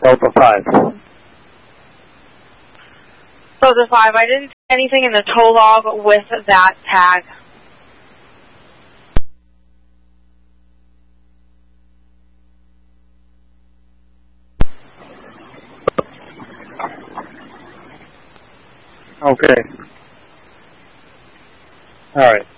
Delta 5. Delta 5, I didn't see anything in the tow log with that tag. Okay. All right.